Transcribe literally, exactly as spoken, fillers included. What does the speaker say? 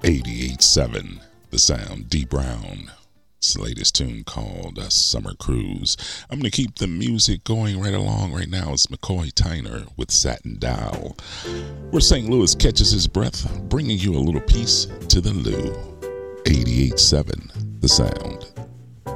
eighty-eight seven, The Sound, D Brown. It's the latest tune called uh, Summer Cruise. I'm going to keep the music going right along. Right now it's McCoy Tyner with Satin Doll. Where Saint Louis catches his breath, bringing you a little piece to the loo. eighty-eight seven, The Sound.